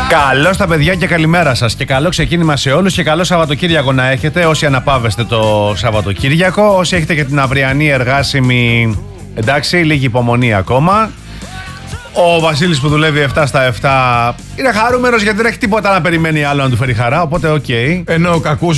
Καλώς τα παιδιά και καλημέρα σας και καλό ξεκίνημα σε όλους και καλό Σαββατοκύριακο να έχετε όσοι αναπαύεστε το Σαββατοκύριακο, όσοι έχετε και την αυριανή εργάσιμη, εντάξει, λίγη υπομονή ακόμα. Ο Βασίλης που δουλεύει 7 στα 7 είναι χαρούμενος γιατί δεν έχει τίποτα να περιμένει άλλο να του φέρει χαρά, οπότε οκ. Ενώ ο κακούς